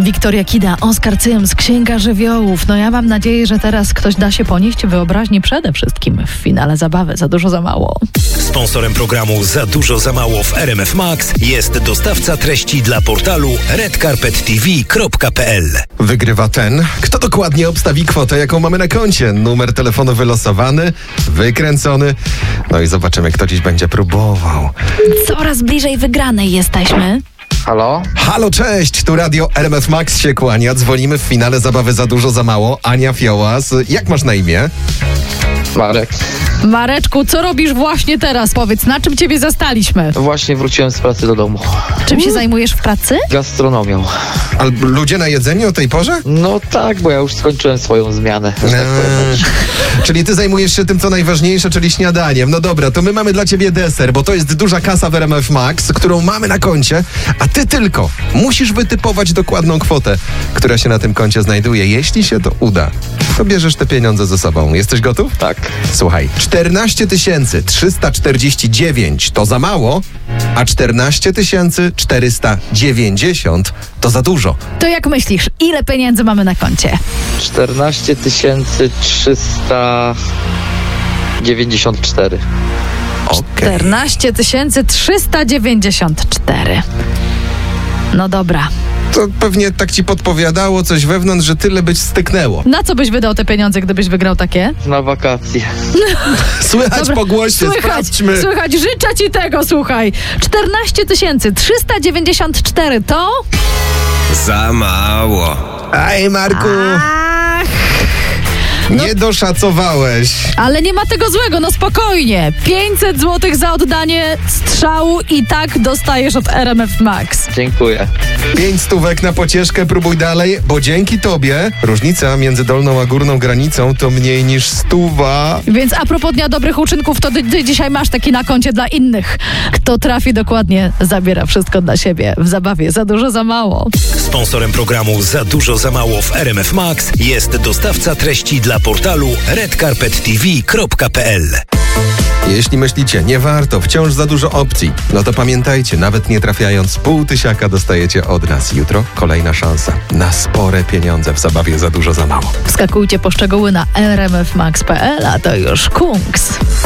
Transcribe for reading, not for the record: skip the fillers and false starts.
Wiktoria Kida, Oskar Cyms, Księga Żywiołów. No ja mam nadzieję, że teraz ktoś da się ponieść wyobraźni przede wszystkim w finale zabawy Za dużo, za mało. Sponsorem programu Za dużo, za mało w RMF Max jest dostawca treści dla portalu redcarpettv.pl. Wygrywa ten, kto dokładnie obstawi kwotę, jaką mamy na koncie. Numer telefonu wylosowany, wykręcony. No i zobaczymy, kto dziś będzie próbował. Coraz bliżej wygranej jesteśmy. Halo? Halo, cześć! Tu radio RMF Max się kłania. Dzwonimy w finale zabawy Za dużo, za mało. Ania Fiołas. Jak masz na imię? Marek. Mareczku, co robisz właśnie teraz? Powiedz, na czym ciebie zastaliśmy? Właśnie wróciłem z pracy do domu. Czym się zajmujesz w pracy? Gastronomią. A ludzie na jedzeniu o tej porze? No tak, bo ja już skończyłem swoją zmianę. Że tak powiem. Czyli ty zajmujesz się tym, co najważniejsze, czyli śniadaniem. No dobra, to my mamy dla ciebie deser, bo to jest duża kasa w RMF Max, którą mamy na koncie, a ty tylko musisz wytypować dokładną kwotę, która się na tym koncie znajduje. Jeśli się to uda, to bierzesz te pieniądze ze sobą. Jesteś gotów? Tak. Słuchaj, 14 349 to za mało, a 14 490 to za dużo. To jak myślisz, ile pieniędzy mamy na koncie? 14 394. Okej. 14 394. No dobra. To pewnie tak ci podpowiadało coś wewnątrz, że tyle być styknęło. Na co byś wydał te pieniądze, gdybyś wygrał takie? Na wakacje. Słychać Dobra, po głosie, sprawdźmy. Słychać, życzę ci tego, słuchaj. 14 394 to... Za mało. Aj, Marku, Ach, nie doszacowałeś. ale nie ma tego złego, no spokojnie. 500 zł za oddanie strzału i tak dostajesz od RMF Max. Dziękuję. 5 stówek na pocieszkę, próbuj dalej, bo dzięki tobie różnica między dolną a górną granicą to mniej niż 100. Więc a propos Dnia Dobrych Uczynków, to ty dzisiaj masz taki na koncie dla innych. Kto trafi dokładnie, zabiera wszystko dla siebie. W zabawie Za dużo, za mało. Sponsorem programu Za dużo, za mało w RMF Max jest dostawca treści dla portalu redcarpettv.pl. Jeśli myślicie, nie warto, wciąż za dużo opcji, no to pamiętajcie, nawet nie trafiając pół tysiaka dostajecie od nas. Jutro kolejna szansa na spore pieniądze w zabawie Za dużo, za mało. Wskakujcie po szczegóły na rmfmax.pl, a to już Kungs.